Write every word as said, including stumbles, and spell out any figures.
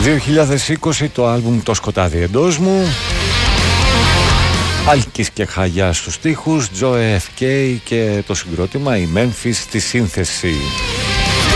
δύο χιλιάδες είκοσι το άλμπουμ «Το σκοτάδι εντός μου». Άλκης και Χαγιά στους στίχους, Joe εφ κέι και το συγκρότημα η Memphis στη σύνθεση.